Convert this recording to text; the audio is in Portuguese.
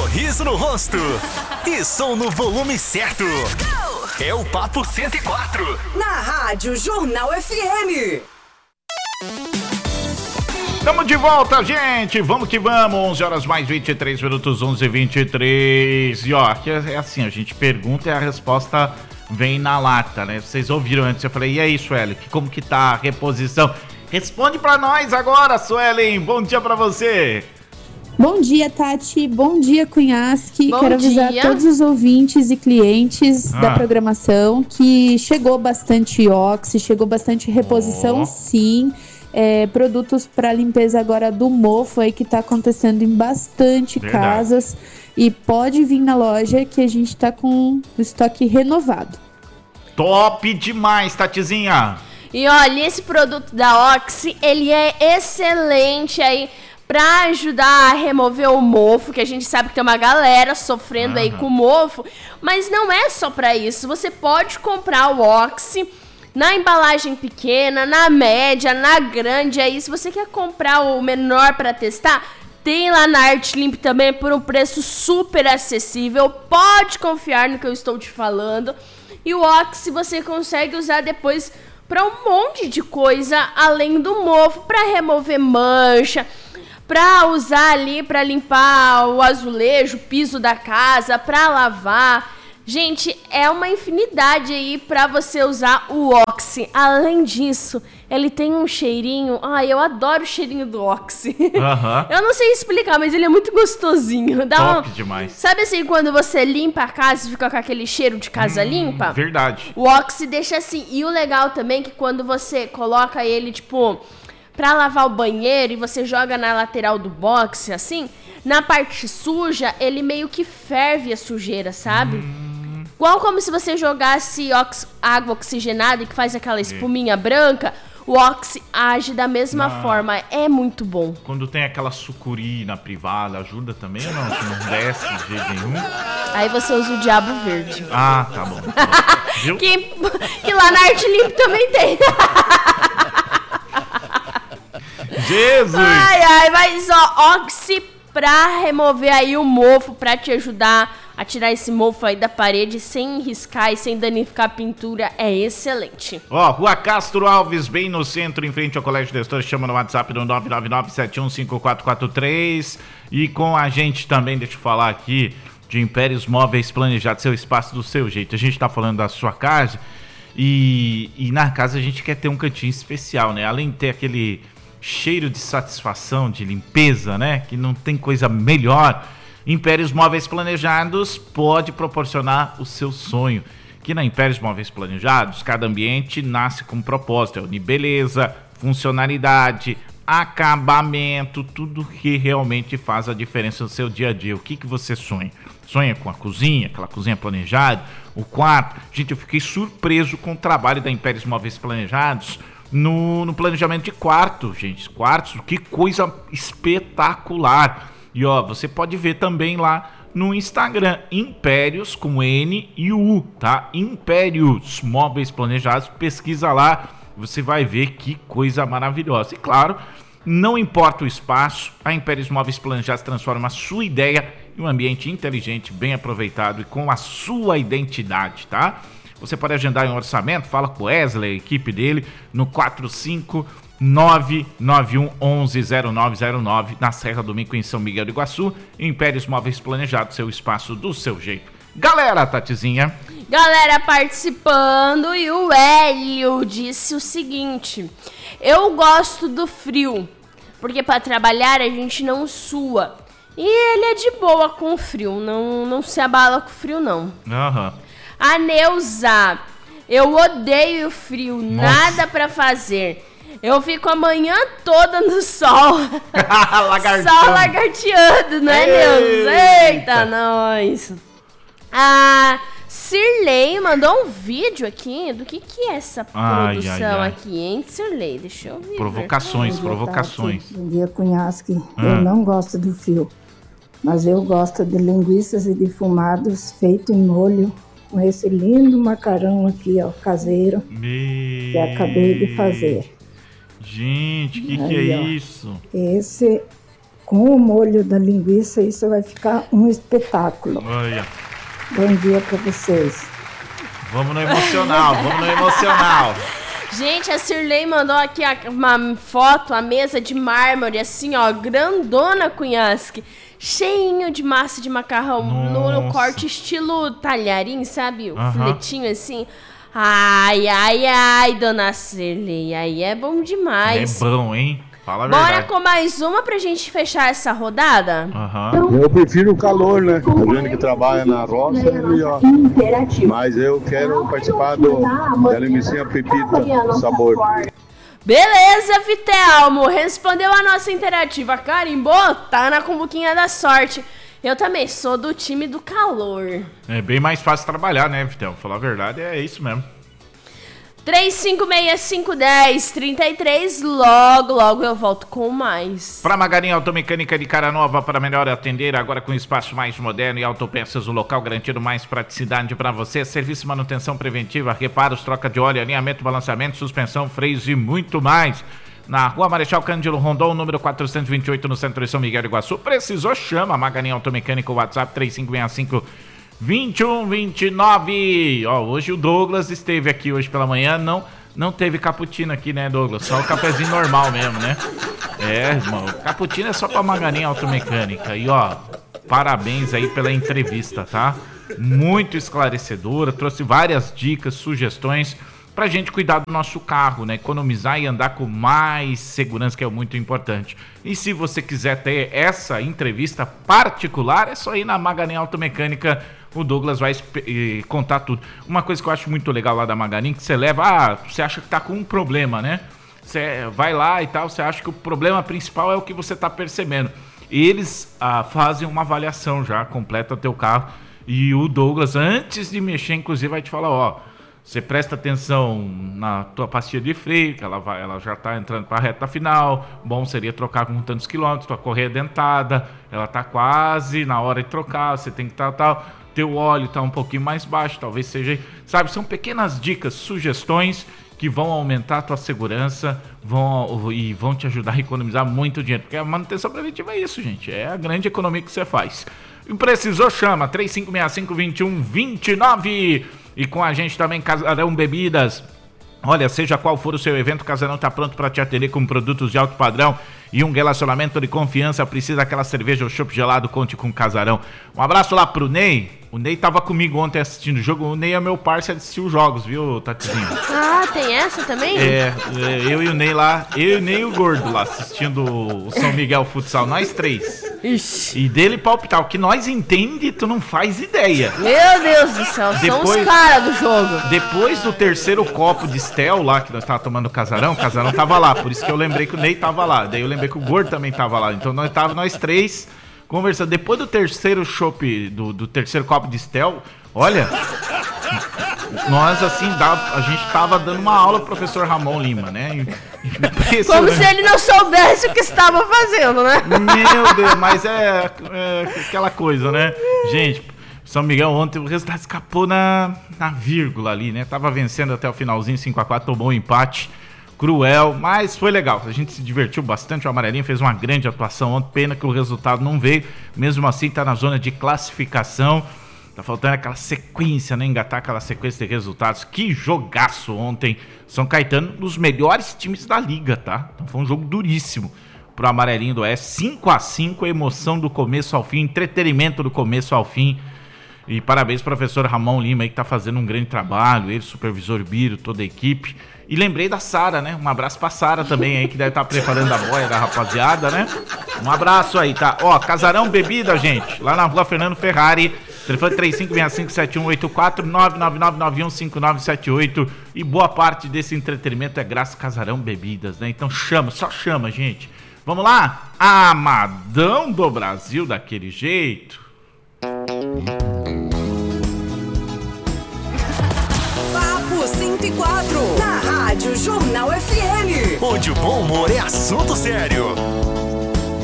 sorriso no rosto e som no volume certo. É o Papo 104. Na Rádio Jornal FM. Estamos de volta, gente. Vamos que vamos. 11 horas mais 23 minutos, 11h23. E ó, é assim, a gente pergunta e a resposta vem na lata, né? Vocês ouviram antes, eu falei, e aí, Suelen, como que tá a reposição? Responde pra nós agora, Suelen. Bom dia pra você. Bom dia, Tati. Bom dia, Cunhasque. Bom Quero avisar dia. todos os ouvintes e clientes da programação que chegou bastante Oxi, chegou bastante reposição, sim. Produtos para limpeza agora do mofo aí que tá acontecendo em bastante casas. E pode vir na loja que a gente tá com o estoque renovado. Top demais, Tatizinha. E olha, esse produto da Oxi, ele é excelente aí pra ajudar a remover o mofo, que a gente sabe que tem uma galera sofrendo aí com o mofo, mas não é só pra isso. Você pode comprar o Oxi na embalagem pequena, na média, na grande, aí se você quer comprar o menor pra testar, tem lá na Arte Limp também por um preço super acessível. Pode confiar no que eu estou te falando. E o Oxi você consegue usar depois para um monte de coisa além do mofo, para remover mancha, para usar ali para limpar o azulejo, o piso da casa, para lavar. Gente, é uma infinidade aí para você usar o Oxi. Além disso, ele tem um cheirinho. Ai, eu adoro o cheirinho do Oxi. Eu não sei explicar, mas ele é muito gostosinho. Top demais. Sabe assim, quando você limpa a casa e fica com aquele cheiro de casa limpa? Verdade. O Oxi deixa assim. E o legal também é que quando você coloca ele, tipo, pra lavar o banheiro e você joga na lateral do box, assim, na parte suja, ele meio que ferve a sujeira, sabe? Igual como se você jogasse água oxigenada e que faz aquela espuminha branca, o Oxi age da mesma forma. É muito bom. Quando tem aquela sucuri na privada, ajuda também ou não? Que não desce de jeito nenhum? Aí você usa o diabo verde. Ah, tá bom. Viu? Que lá na Arte Limp também tem. Jesus! Ai, mas ó, Oxi pra remover aí o mofo, pra te ajudar a tirar esse mofo aí da parede sem riscar e sem danificar a pintura, é excelente. Ó, Rua Castro Alves, bem no centro, em frente ao Colégio de Gestores, chama no WhatsApp do 999-715443. E com a gente também, deixa eu falar aqui, de Impérios Móveis Planejados, seu espaço do seu jeito. A gente tá falando da sua casa e na casa a gente quer ter um cantinho especial, né? Além de ter aquele cheiro de satisfação, de limpeza, né? Que não tem coisa melhor. Impérios Móveis Planejados pode proporcionar o seu sonho. Que na Impérios Móveis Planejados, cada ambiente nasce com um propósito. É unir beleza, funcionalidade, acabamento, tudo que realmente faz a diferença no seu dia a dia. O que você sonha? Sonha com a cozinha, aquela cozinha planejada, o quarto? Gente, eu fiquei surpreso com o trabalho da Impérios Móveis Planejados no planejamento de quarto, gente. Quartos, que coisa espetacular. E ó, você pode ver também lá no Instagram, Impérios com N e U, tá? Impérios Móveis Planejados, pesquisa lá, você vai ver que coisa maravilhosa. E claro, não importa o espaço, a Impérios Móveis Planejados transforma a sua ideia em um ambiente inteligente, bem aproveitado e com a sua identidade, tá? Você pode agendar em um orçamento, fala com o Wesley, a equipe dele, no 45991110909, na Serra do Mico, em São Miguel do Iguaçu. Impérios Móveis Planejados, seu espaço do seu jeito. Galera, Tatizinha. Galera participando, e o Hélio disse o seguinte: eu gosto do frio, porque para trabalhar a gente não sua. E ele é de boa com o frio, não se abala com o frio, não. A Neuza: eu odeio o frio, nada pra fazer. Eu fico a manhã toda no sol. Só lagarteando, não é, Neuza? Eita, nós. A Cirlei mandou um vídeo aqui do que é essa produção aqui, hein, Cirlei? Deixa eu ver. Provocações. Bom dia, Cunhasque. Eu não gosto do frio, mas eu gosto de linguiças e defumados feito em molho, com esse lindo macarrão aqui, ó, caseiro, que acabei de fazer. Gente, que é isso? Esse com o molho da linguiça, isso vai ficar um espetáculo. Olha. Bom dia para vocês. Vamos no emocional, vamos no emocional. Gente, a Cirlei mandou aqui uma foto, a mesa de mármore, assim, ó, grandona, Cunhasque, cheinho de massa de macarrão no corte estilo talharim, sabe? O filetinho assim. Ai, dona Cirlei, aí é bom demais. É bom, hein? Fala a verdade. Bora com mais uma pra gente fechar essa rodada? Eu prefiro o calor, né? A gente que trabalha na roça é melhor. Mas eu quero participar da linguiça pepita, sabor. Beleza, Vitelmo. Respondeu a nossa interativa. Carimbou, tá na cumbuquinha da sorte. Eu também sou do time do calor. É bem mais fácil trabalhar, né, Vitelmo? Falar a verdade, é isso mesmo. 35651033, logo eu volto com mais. Para Magarinha Automecânica de Cara Nova, para melhor atender, agora com espaço mais moderno e autopeças, o local garantindo mais praticidade para você. Serviço de manutenção preventiva, reparos, troca de óleo, alinhamento, balanceamento, suspensão, freios e muito mais. Na Rua Marechal Cândido Rondon, número 428, no centro de São Miguel do Iguaçu. Precisou, chama Magarinha Automecânica, o WhatsApp 3565-2129. Ó, hoje o Douglas esteve aqui hoje pela manhã, não teve cappuccino aqui, né, Douglas? Só o cafezinho normal mesmo, né? É, irmão, cappuccino é só pra Magarinha Automecânica. E ó, parabéns aí pela entrevista, tá? Muito esclarecedora, trouxe várias dicas, sugestões pra gente cuidar do nosso carro, né? Economizar e andar com mais segurança, que é muito importante. E se você quiser ter essa entrevista particular, é só ir na Magarinha Automecânica. O Douglas vai contar tudo. Uma coisa que eu acho muito legal lá da Magarinha, que você leva, você acha que tá com um problema, né? Você vai lá e tal, você acha que o problema principal é o que você tá percebendo. Eles fazem uma avaliação já completa do teu carro. E o Douglas, antes de mexer, inclusive, vai te falar, ó, você presta atenção na tua pastilha de freio, que ela já está entrando para a reta final. Bom seria trocar com tantos quilômetros, tua correia dentada, ela está quase na hora de trocar, você tem que tal. Teu óleo está um pouquinho mais baixo, talvez seja, sabe, são pequenas dicas, sugestões que vão aumentar a tua segurança e vão te ajudar a economizar muito dinheiro, porque a manutenção preventiva é isso, gente, é a grande economia que você faz. E precisou, chama 3565-2129. E com a gente também Casarão Bebidas. Olha, seja qual for o seu evento, o Casarão está pronto para te atender com produtos de alto padrão e um relacionamento de confiança. Precisa daquela cerveja ou chopp gelado, conte com o Casarão. Um abraço lá pro Ney. O Ney tava comigo ontem assistindo o jogo. O Ney é meu parceiro, assistiu os jogos, viu, Tatizinho? Ah, tem essa também? Eu e o Ney lá, eu e o Ney e o Gordo lá, assistindo o São Miguel Futsal, nós três. Ixi. E dele palpitar, o que nós entende, tu não faz ideia. Meu Deus do céu, são os caras do jogo. Depois do terceiro copo de Stel lá, que nós tava tomando o Casarão tava lá, por isso que eu lembrei que o Ney tava lá. Daí eu lembrei que o Gordo também tava lá, então nós três conversando. Depois do terceiro chopp, do terceiro copo de Stel, olha, nós assim, a gente tava dando uma aula pro professor Ramon Lima, né? Como se ele não soubesse o que estava fazendo, né? Meu Deus, mas é aquela coisa, né? Gente, São Miguel ontem o resultado escapou na vírgula ali, né? Tava vencendo até o finalzinho, 5-4, tomou um empate cruel, mas foi legal. A gente se divertiu bastante, o Amarelinho fez uma grande atuação ontem, pena que o resultado não veio. Mesmo assim, tá na zona de classificação. Tá faltando aquela sequência, né? Engatar aquela sequência de resultados. Que jogaço ontem. São Caetano, um dos melhores times da liga, tá? Então foi um jogo duríssimo pro Amarelinho do Oeste. 5-5, emoção do começo ao fim, entretenimento do começo ao fim. E parabéns pro professor Ramon Lima aí, que tá fazendo um grande trabalho. Ele, supervisor Biro, toda a equipe. E lembrei da Sara, né? Um abraço pra Sara também aí, que deve estar preparando a boia da rapaziada, né? Um abraço aí, tá? Ó, Casarão Bebida, gente, lá na Rua Fernando Ferrari. Telefone 3565-7184, 999915978. E boa parte desse entretenimento é graças a Casarão Bebidas, né? Então chama, só chama, gente. Vamos lá? Amadão do Brasil daquele jeito. Papo 104, na Rádio Jornal FM. Onde o bom humor é assunto sério.